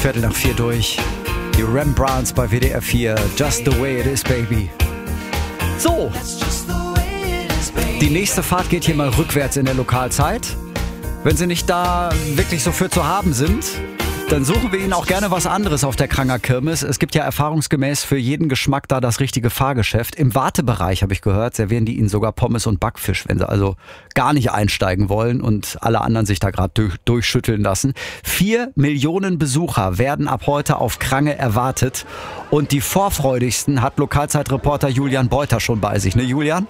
3:15 durch. Die Rembrandts bei WDR 4. Just the way it is, baby. So. Die nächste Fahrt geht hier mal rückwärts in der Lokalzeit. Wenn Sie nicht da wirklich so für zu haben sind, dann suchen wir Ihnen auch gerne was anderes auf der Kranger Kirmes. Es gibt ja erfahrungsgemäß für jeden Geschmack da das richtige Fahrgeschäft. Im Wartebereich, habe ich gehört, servieren die Ihnen sogar Pommes und Backfisch, wenn Sie also gar nicht einsteigen wollen und alle anderen sich da gerade durchschütteln lassen. 4 Millionen Besucher werden ab heute auf Krange erwartet. Und die vorfreudigsten hat Lokalzeitreporter Julian Beuter schon bei sich. Ne, Julian?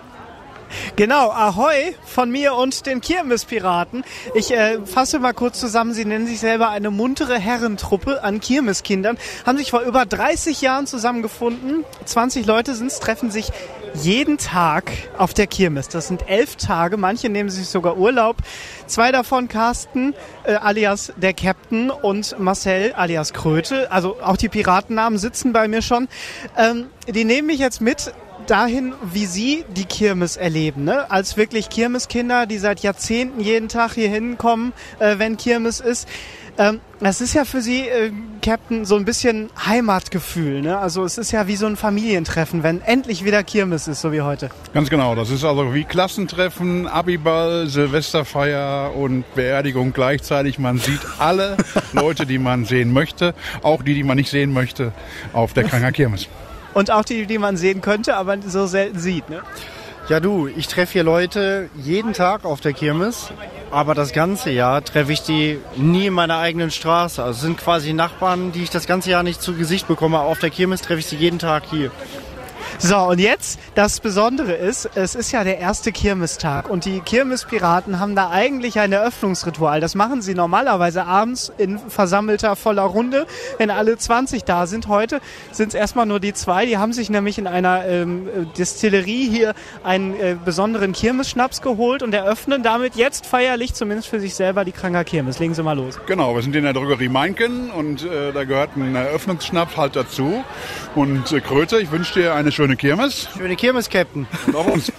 Genau, Ahoi von mir und den Kirmespiraten. Ich fasse mal kurz zusammen, sie nennen sich selber eine muntere Herrentruppe an Kirmeskindern, haben sich vor über 30 Jahren zusammengefunden. 20 Leute sind's, treffen sich jeden Tag auf der Kirmes. Das sind 11 Tage, manche nehmen sich sogar Urlaub. 2 davon, Carsten alias der Captain und Marcel alias Kröte, also auch die Piratennamen sitzen bei mir schon. Die nehmen mich jetzt mit dahin, wie Sie die Kirmes erleben, ne? Als wirklich Kirmeskinder, die seit Jahrzehnten jeden Tag hier hinkommen, wenn Kirmes ist. Das ist ja für Sie, Captain, so ein bisschen Heimatgefühl, ne? Also es ist ja wie so ein Familientreffen, wenn endlich wieder Kirmes ist, so wie heute. Ganz genau, das ist also wie Klassentreffen, Abiball, Silvesterfeier und Beerdigung gleichzeitig. Man sieht alle Leute, die man sehen möchte, auch die man nicht sehen möchte, auf der Kranger Kirmes. Und auch die man sehen könnte, aber so selten sieht, ne? Ja du, ich treffe hier Leute jeden Tag auf der Kirmes, aber das ganze Jahr treffe ich die nie in meiner eigenen Straße. Also es sind quasi Nachbarn, die ich das ganze Jahr nicht zu Gesicht bekomme. Auf der Kirmes treffe ich sie jeden Tag hier. So, und jetzt, das Besondere ist, es ist ja der erste Kirmestag und die Kirmespiraten haben da eigentlich ein Eröffnungsritual. Das machen sie normalerweise abends in versammelter voller Runde, wenn alle 20 da sind. Heute sind es erstmal nur die 2, die haben sich nämlich in einer Destillerie hier einen besonderen Kirmesschnaps geholt und eröffnen damit jetzt feierlich, zumindest für sich selber, die Kranger Kirmes. Legen Sie mal los. Genau, wir sind in der Drogerie Meinken und da gehört ein Eröffnungsschnaps halt dazu. Und Kröte, ich wünsche dir eine schöne Kirmes. Schöne Kirmes, Captain. Und auf uns.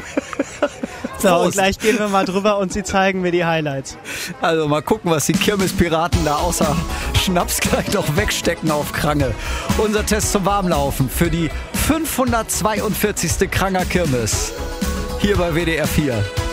So, und gleich gehen wir mal drüber und Sie zeigen mir die Highlights. Also mal gucken, was die Kirmespiraten da außer Schnaps gleich noch wegstecken auf Krange. Unser Test zum Warmlaufen für die 542. Kranger Kirmes. Hier bei WDR 4.